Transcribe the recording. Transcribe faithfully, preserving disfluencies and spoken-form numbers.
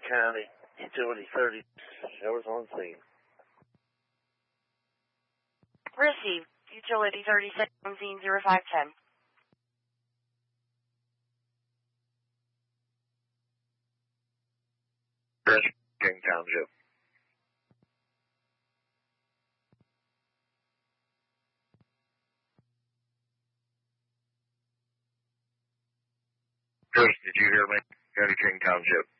County, Utility thirty, showers on scene. Received. Utility thirty-six on scene zero five ten. King Township. Chris, did you hear me? County King Township.